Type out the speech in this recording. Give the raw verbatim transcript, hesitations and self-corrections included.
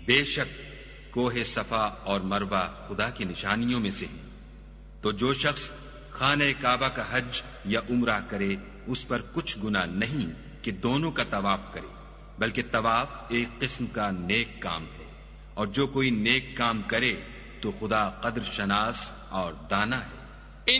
बेशक कोहे सफा और मरवा खुदा की निशानियों में से हैं। तो जो शख्स खाने काबा का हज या उम्रा करे उस पर कुछ गुनाह नहीं कि दोनों का तवाफ करे, बल्कि तवाफ एक किस्म का नेक काम है। और जो कोई नेक काम करे तो खुदा कद्र शनास और दाना है।